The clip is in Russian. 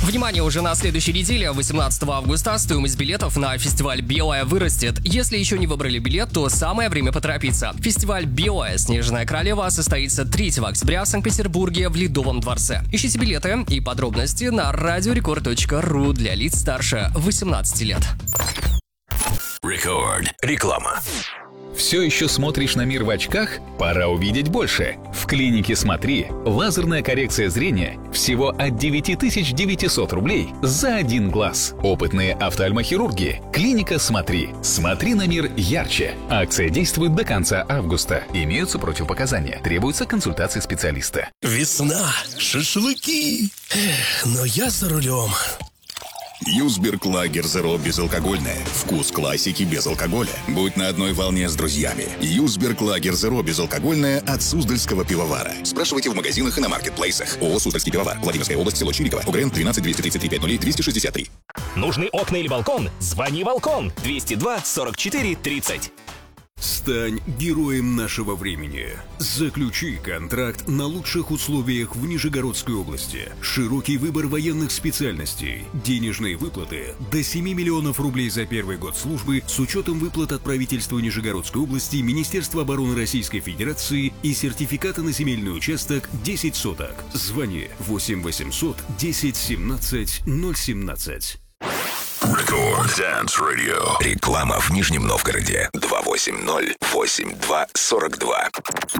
Внимание, уже на следующей неделе, 18 августа, стоимость билетов на фестиваль «Белое» вырастет. Если еще не выбрали билет, то самое время поторопиться. Фестиваль «Белое. Снежная королева» состоится 3 октября в Санкт-Петербурге в Ледовом дворце. Ищите билеты и подробности на radiorecord.ru для лиц старше 18 лет. Рекорд. Реклама. Все еще смотришь на мир в очках? Пора увидеть больше. В клинике «Смотри» лазерная коррекция зрения всего от 9900 рублей за один глаз. Опытные офтальмохирурги. Клиника «Смотри». Смотри на мир ярче. Акция действует до конца августа. Имеются противопоказания. Требуется консультация специалиста. Весна, шашлыки. Но я за рулем. Юсберг Лагер Зеро безалкогольное. Вкус классики без алкоголя. Будь на одной волне с друзьями. Юсберг Лагер Зеро безалкогольное от Суздальского пивовара. Спрашивайте в магазинах и на маркетплейсах. ООО «Суздальский пивовар». Владимирская область, село Чириково. УГРН 12 233 50 263. Нужны окна или балкон? Звони «Балкон» 202 44 30. Стань героем нашего времени. Заключи контракт на лучших условиях в Нижегородской области. Широкий выбор военных специальностей. Денежные выплаты до 7 миллионов рублей за первый год службы с учетом выплат от правительства Нижегородской области, Министерства обороны Российской Федерации и сертификата на земельный участок 10 соток. Звони 8 800 10 17 017. Рекорд Dance Radio. Реклама в Нижнем Новгороде. 280-82-42.